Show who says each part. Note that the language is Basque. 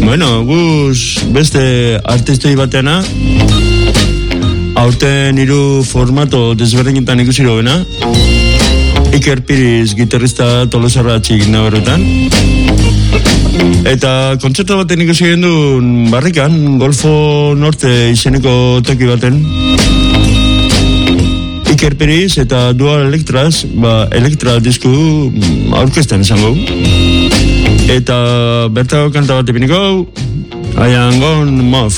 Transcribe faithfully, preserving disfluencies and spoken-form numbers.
Speaker 1: Bueno, guz beste artistoi batena, aurten hiru formato desberdinetan ikusi dobena. Iker Piriz, gitarrista Tolosarra txik nabarretan. Eta kontzertu baten ikusi gendun barrikan, Golfo Norte izeneko toki baten. Iker Piriz eta Dual Elektraz, ba, Elektra disku aurkezten esango. Eta bertako kanta bat epiniko, I am gone moth.